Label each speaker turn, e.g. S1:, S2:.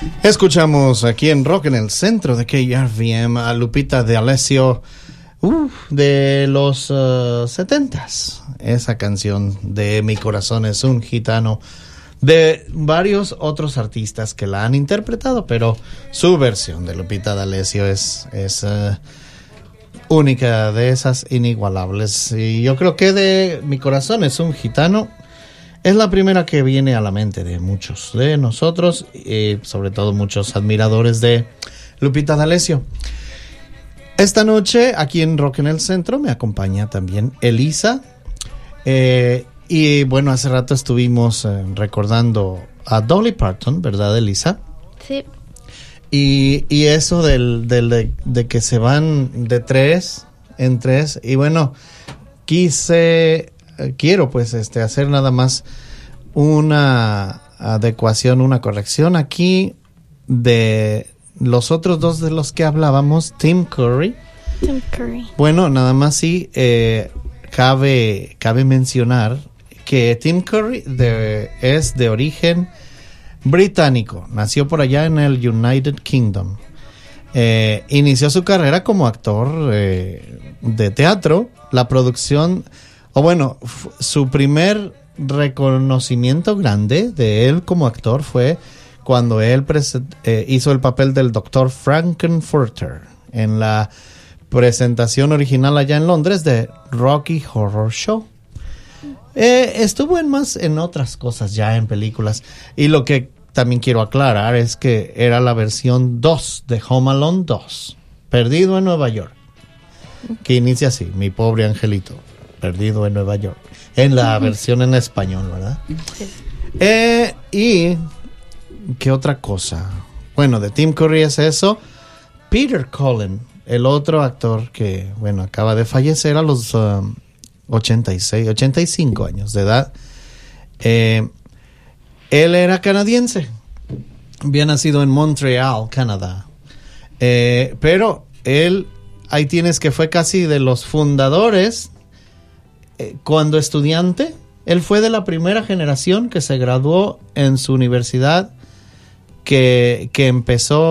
S1: Escuchamos aquí en Rock en el Centro de KRVM a Lupita D'Alessio de los 70s. Esa canción de Mi Corazón es un Gitano, de varios otros artistas que la han interpretado, pero su versión de Lupita D'Alessio es única, de esas inigualables. Y yo creo que de Mi Corazón es un Gitano es la primera que viene a la mente de muchos de nosotros, y sobre todo muchos admiradores de Lupita D'Alessio. Esta noche, aquí en Rock en el Centro, me acompaña también Elisa. Y bueno, hace rato estuvimos recordando a Dolly Parton, ¿verdad, Elisa?
S2: Sí.
S1: Y eso de que se van de 3 en 3. Y bueno, quiero pues hacer nada más una adecuación, una corrección aquí de los otros dos de los que hablábamos. Tim Curry. Bueno, nada más sí cabe mencionar que Tim Curry es de origen británico, nació por allá en el United Kingdom. Inició su carrera como actor de teatro. La producción, su primer reconocimiento grande de él como actor fue cuando él hizo el papel del Dr. Frankenfurter en la presentación original allá en Londres de Rocky Horror Show. Estuvo en otras cosas ya, en películas. Y lo que también quiero aclarar es que era la versión 2 de Home Alone 2, Perdido en Nueva York, que inicia así: mi pobre angelito, perdido en Nueva York, en la versión en español, ¿verdad? Sí. Y ¿qué otra cosa? Bueno, de Tim Curry es eso. Peter Cullen, el otro actor que, acaba de fallecer a los 85 años de edad. Él era canadiense, había nacido en Montreal, Canadá, pero él, ahí tienes que fue casi de los fundadores. Cuando estudiante, él fue de la primera generación que se graduó en su universidad, que empezó